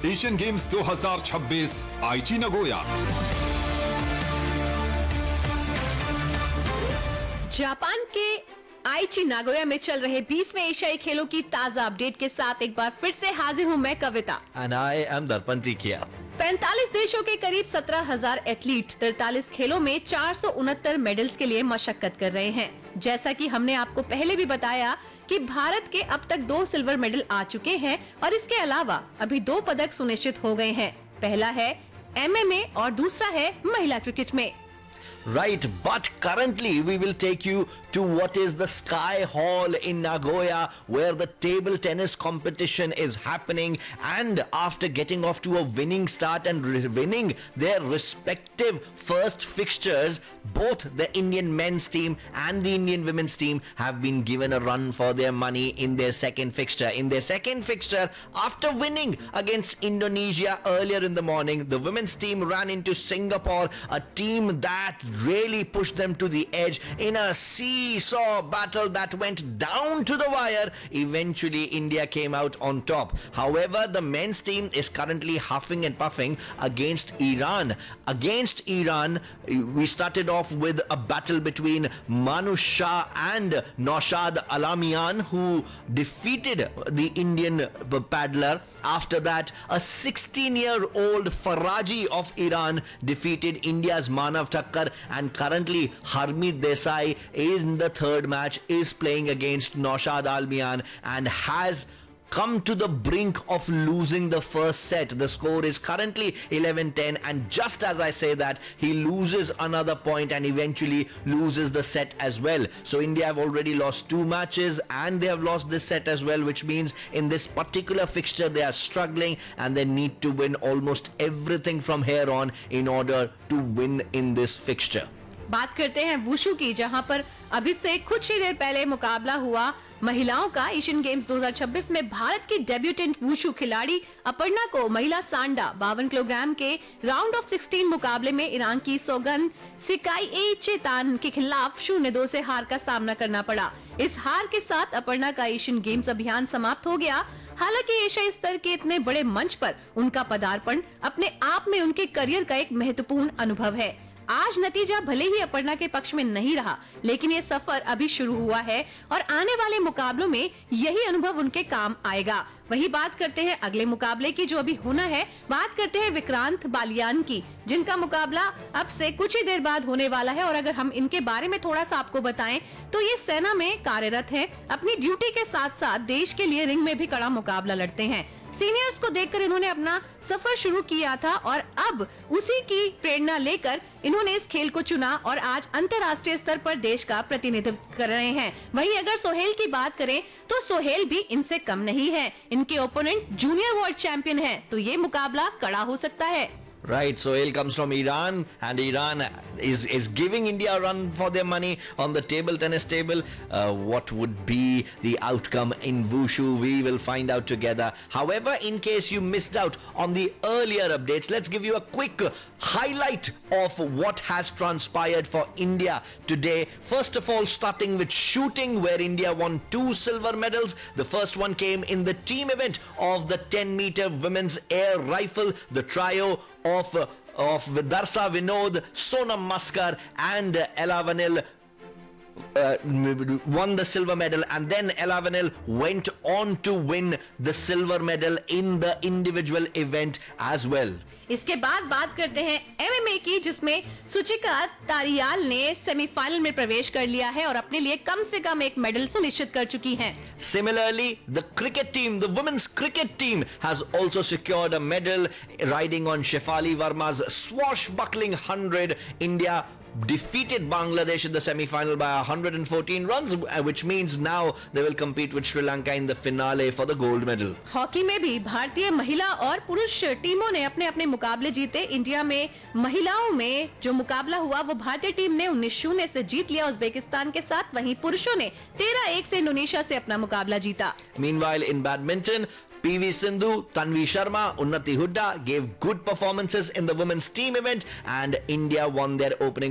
Asian games 2026 आईची Nagoya. Japan के आईची नागोया में चल रहे 20वें एशियाई खेलों की ताजा अपडेट के साथ एक बार फिर से हाजिर हूं मैं कविता। And I am Darpan Tikia. 45 देशों के करीब 17,000 एथलीट 43 खेलों में 469 मेडल्स के लिए मशक्कत कर रहे हैं। जैसा कि हमने आपको पहले भी बताया कि भारत के अब तक 2 सिल्वर मेडल आ चुके हैं और इसके अलावा अभी 2 पदक सुनिश्चित हो गए हैं। पहला है MMA और दूसरा है महिला क्रिकेट में। Right, but currently we will take you to what is the Sky Hall in Nagoya, where the table tennis competition is happening, and after getting off to a winning start and winning their respective first fixtures, both the Indian men's team and the Indian women's team have been given a run for their money in their second fixture. In their second fixture, after winning against Indonesia earlier in the morning, the women's team ran into Singapore, a team that really pushed them to the edge in a seesaw battle that went down to the wire. Eventually, India came out on top. However, the men's team is currently huffing and puffing against Iran. Against Iran, we started off with a battle between Manu Shah and Naushad Alamian, who defeated the Indian paddler. After that, a 16-year-old Faraji of Iran defeated India's Manav Thakkar, and currently Harmeet Desai is in the third match, is playing against Naushad Alamian and has come to the brink of losing the first set. The score is currently 11-10, and just as I say that, he loses another point and eventually loses the set as well. So India have already lost 2 matches and they have lost this set as well, which means in this particular fixture they are struggling and they need to win almost everything from here on in order to win in this fixture. बात करते हैं wushu की, जहां पर अभी से कुछ ही देर पहले मुकाबला हुआ महिलाओं का। एशियन गेम्स 2026 में भारत की डेब्यूटेंट वुशु खिलाड़ी अपर्णा को महिला सांडा 52 किलोग्राम के राउंड ऑफ 16 मुकाबले में ईरान की सोगन सिकाईचेतान के खिलाफ 0-2 से हार का सामना करना पड़ा। इस हार के साथ अपर्णा का एशियन गेम्स अभियान समाप्त हो गया। हालांकि एशियाई स्तर के इतने बड़े मंच पर उनका पदार्पण अपने आप में उनके करियर का एक महत्वपूर्ण अनुभव है। आज नतीजा भले ही अपर्णा के पक्ष में नहीं रहा, लेकिन ये सफर अभी शुरू हुआ है और आने वाले मुकाबलों में यही अनुभव उनके काम आएगा। वही बात करते हैं अगले मुकाबले की जो अभी होना है। बात करते हैं विक्रांत बालियान की, जिनका मुकाबला अब से कुछ ही देर बाद होने वाला है। और अगर हम इनके बारे में थोड़ा सा आपको बताएं तो ये सेना में कार्यरत हैं। अपनी ड्यूटी के साथ साथ देश के लिए रिंग में भी कड़ा मुकाबला लड़ते हैं। सीनियर्स को देखकर इन्होंने अपना सफर शुरू किया था और अब उसी की प्रेरणा लेकर इन्होंने इस खेल को चुना और आज अंतर्राष्ट्रीय स्तर पर देश का प्रतिनिधित्व कर रहे हैं। वहीं अगर सोहेल की बात करें तो सोहेल भी इनसे कम नहीं है। इनके ओपोनेंट जूनियर वर्ल्ड चैंपियन हैं, तो ये मुकाबला कड़ा हो सकता है। Right, Sohail comes from Iran, and Iran is giving India a run for their money on the table tennis table. What would be the outcome in Wushu? We will find out together. However, in case you missed out on the earlier updates, let's give you a quick highlight of what has transpired for India today. First of all, starting with shooting, where India won 2 silver medals. The first one came in the team event of the 10-meter women's air rifle, the trio of Vidarsa Vinod, Sonam Maskar and Ella Vanil won the silver medal, and then Ella Vanil went on to win the silver medal in the individual event as well. इसके बाद बात करते हैं MMA की, जिसमें सुचिका तारियाल ने semifinal में प्रवेश कर लिया है और अपने लिए कम से कम एक मेडल सुनिश्चित कर चुकी हैं। Similarly, the cricket team, the women's cricket team, has also secured a medal riding on Shefali Verma's swashbuckling 100. India defeated Bangladesh in the semi-final by 114 runs, which means now they will compete with Sri Lanka in the finale for the gold medal. Hockey में भी भारतीय महिला और पुरुष टीमों ने अपने अपने मुकाबले जीते। इंडिया में महिलाओं में जो मुकाबला हुआ वो भारतीय टीम ने 19-0 से जीत लिया उज्बेकिस्तान के साथ। वहीं पुरुषों ने 13-1 से इंडोनेशिया से अपना मुकाबला जीता। Meanwhile, in badminton, PV Sindhu, Tanvi Sharma, Unnati Hooda gave good performances in the women's team event, and India won their opening